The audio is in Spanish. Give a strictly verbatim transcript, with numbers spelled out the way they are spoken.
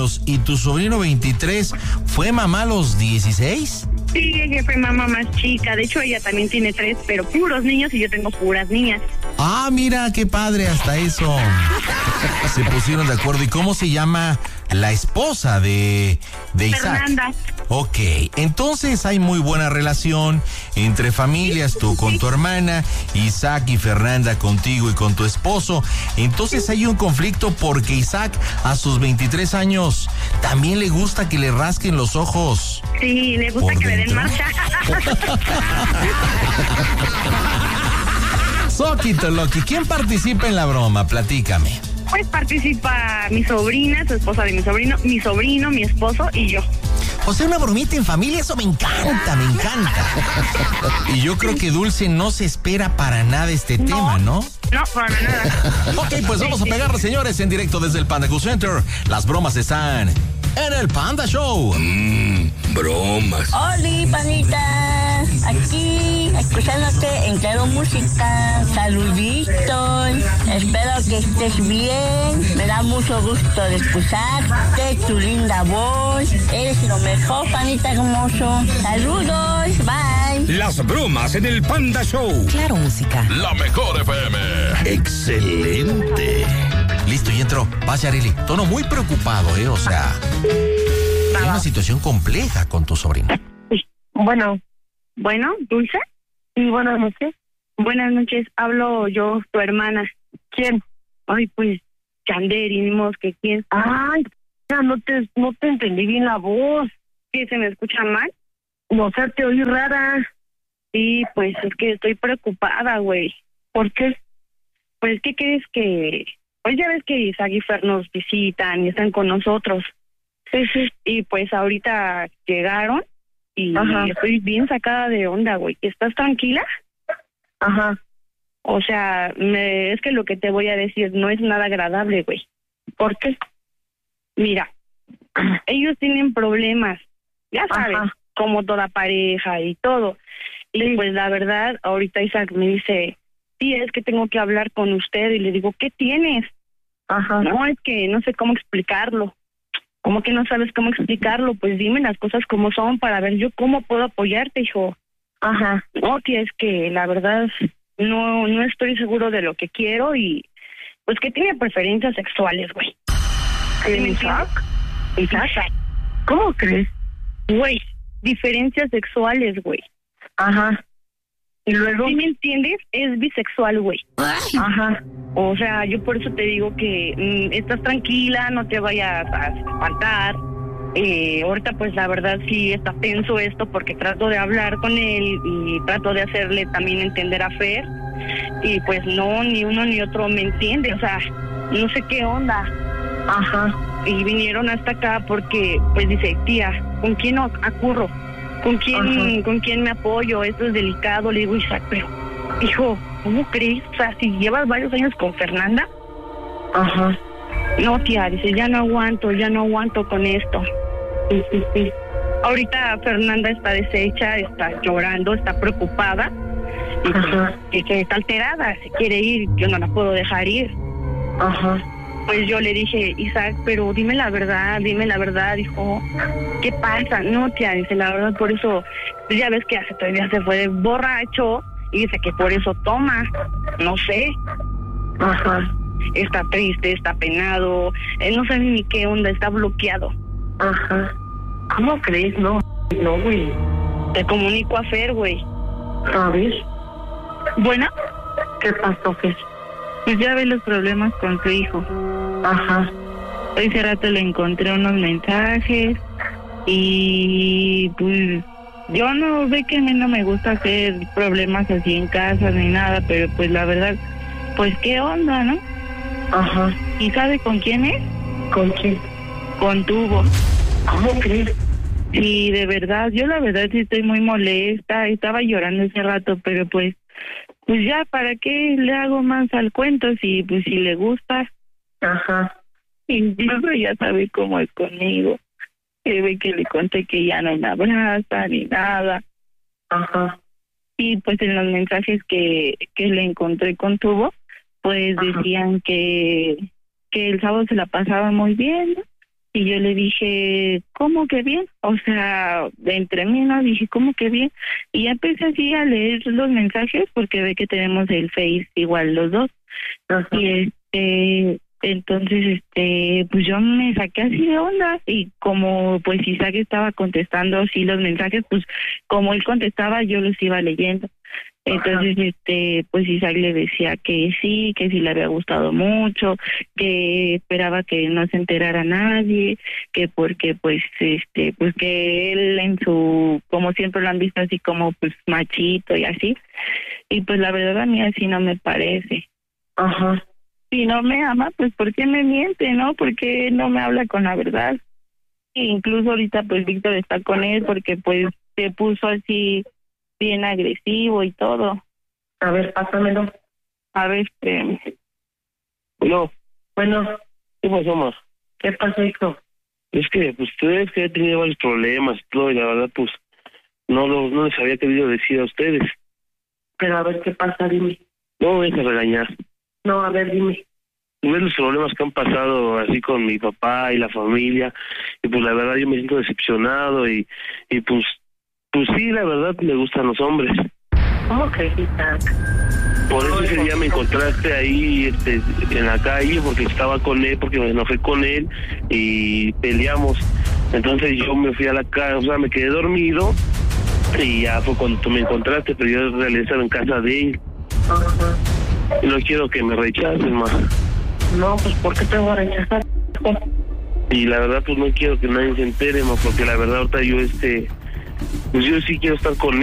años y tu sobrino veintitrés, ¿fue mamá a los dieciséis? Sí, ella fue mamá más chica. De hecho, ella también tiene tres, pero puros niños, y yo tengo puras niñas. Ah, mira, qué padre, hasta eso. Se pusieron de acuerdo. ¿Y cómo se llama la esposa de, de Isaac? Fernanda. Ok, entonces hay muy buena relación entre familias, tú con tu hermana, Isaac y Fernanda contigo y con tu esposo. Entonces hay un conflicto porque Isaac a sus veintitrés años también le gusta que le rasquen los ojos. Sí, le gusta que le den marcha. Soquito Loki, ¿quién participa en la broma? Platícame. Pues participa mi sobrina, su esposa de mi sobrino, mi sobrino, mi esposo y yo. O sea, una bromita en familia, eso me encanta, me encanta. Y yo creo que Dulce no se espera para nada este no, tema, ¿no? No, para nada. Ok, pues vamos a pegarle, señores, en directo desde el Panda Cool Center. Las bromas están en el Panda Show. Mmm, bromas. Oli, panita. Aquí, escuchándote en Claro Música. Saluditos. Espero que estés bien. Me da mucho gusto de escucharte, tu linda voz. Eres lo mejor, panita hermoso. Saludos, bye. Las bromas en el Panda Show. Claro Música. La mejor F M. Excelente. Listo, y entró. Pase, Arely. Tono muy preocupado, ¿eh? O sea, hay una situación compleja con tu sobrino. Bueno. Bueno, ¿Dulce? Sí, buenas noches. Buenas noches. Hablo yo, tu hermana. ¿Quién? Ay, pues, Chanderi, ni modo que quién. Ay, ya no te, no te entendí bien la voz. ¿Qué, se me escucha mal? No sé, te oí rara. Sí, pues es que estoy preocupada, güey. ¿Por qué? Pues, ¿qué crees que...? Pues ya ves que Isaac y Fer nos visitan y están con nosotros. Sí, sí. Y pues ahorita llegaron y Ajá. estoy bien sacada de onda, güey. ¿Estás tranquila? Ajá. O sea, me, es que lo que te voy a decir no es nada agradable, güey. ¿Por qué? Mira, ellos tienen problemas, ya sabes, Ajá. como toda pareja y todo. Y Sí. pues la verdad, ahorita Isaac me dice, sí, es que tengo que hablar con usted. Y le digo, ¿qué tienes? Ajá. No, es que no sé cómo explicarlo. ¿Cómo que no sabes cómo explicarlo? Pues dime las cosas como son para ver yo cómo puedo apoyarte, hijo. Ajá. No, tía, es que la verdad no no estoy seguro de lo que quiero y pues que tiene preferencias sexuales, güey. ¿Sí me ¿Isaac? entiendes? ¿Isaac? ¿Cómo crees? Güey, diferencias sexuales, güey. Ajá. ¿Y luego? ¿Sí me entiendes? Es bisexual, güey. Ajá. O sea, yo por eso te digo que mm, estás tranquila, no te vayas a espantar. Eh, ahorita pues la verdad sí está tenso esto porque trato de hablar con él y trato de hacerle también entender a Fer y pues no, ni uno ni otro me entiende, o sea, no sé qué onda. Ajá. Y vinieron hasta acá porque pues dice, tía, ¿con quién acurro? ¿Con quién, Ajá. con quién me apoyo? Esto es delicado. Le digo, Isaac, pero hijo, ¿cómo crees? O sea, si llevas varios años con Fernanda. Ajá. No, tía, dice, ya no aguanto, ya no aguanto con esto. Sí, sí, sí. Ahorita Fernanda está deshecha, está llorando, está preocupada. Y pues, Ajá. que, que está alterada, se quiere ir, yo no la puedo dejar ir. Ajá. Pues yo le dije, Isaac, pero dime la verdad, dime la verdad, dijo, ¿qué pasa? No, tía, dice, la verdad, por eso, pues ya ves que hace tres días se fue de borracho y dice que por eso toma, no sé. Ajá. Está triste, está penado, eh, no sabe ni qué onda, está bloqueado. Ajá. ¿Cómo crees? No, no, güey. Te comunico a Fer, güey. A ver, Bueno, ¿qué pasó, Fer? pues ya ve los problemas con tu hijo. Ajá. Hace rato le encontré unos mensajes y pues yo no ve que a mí no me gusta hacer problemas así en casa ni nada, pero pues la verdad, pues qué onda, ¿no? Ajá. ¿Y sabe con quién es? ¿Con quién? Con Tubo. ¿Cómo crees? Sí, de verdad, yo la verdad sí estoy muy molesta, estaba llorando ese rato, pero pues, pues ya, ¿para qué le hago más al cuento si, pues si le gusta? Ajá. Incluso ya sabe cómo es conmigo, que ve que le conté que ya no me abraza ni nada, Ajá. y pues en los mensajes que, que le encontré con Tubo, pues Ajá. decían que, que el sábado se la pasaba muy bien, ¿no? Y yo le dije, ¿cómo que bien? O sea, entre mí, ¿no? Dije, ¿cómo que bien? Y ya empecé así a leer los mensajes porque ve que tenemos el Face igual los dos. Ajá. Y este, entonces, este, pues yo me saqué así de onda y como pues Isaac estaba contestando así los mensajes, pues como él contestaba yo los iba leyendo. Entonces, Ajá. este, pues Isaac le decía que sí, que sí le había gustado mucho, que esperaba que no se enterara nadie, que porque pues, este, pues que él en su, como siempre lo han visto así como pues machito y así, y pues la verdad a mí así no me parece. Ajá. Si no me ama, pues ¿por qué me miente, no? ¿Por qué no me habla con la verdad? E incluso ahorita pues Víctor está con él porque pues se puso así bien agresivo y todo. A ver, pásamelo. A ver, espérame. No, Bueno, ¿qué pasó, ma? ¿qué pasó, hijo? Es que, pues, ustedes que he tenido varios problemas y todo, y la verdad, pues, no, lo, no les había querido decir a ustedes. Pero a ver, ¿qué pasa? Dime. No me dejes regañar. No, a ver, dime. Ves los problemas que han pasado así con mi papá y la familia, y pues la verdad yo me siento decepcionado y, y pues, pues sí, la verdad me gustan los hombres. ¿Cómo crees, Isaac? Por eso ese día me encontraste ahí este, en la calle, porque estaba con él, porque me enojé con él y peleamos. Entonces yo me fui a la casa, o sea, me quedé dormido y ya fue cuando tú me encontraste, pero yo en realidad estaba en casa de él. Ajá. Y no quiero que me rechaces, más. No, pues ¿por qué te voy a rechazar? Y la verdad, pues no quiero que nadie se entere, ma, porque la verdad ahorita yo, este, pues yo sí quiero estar con él.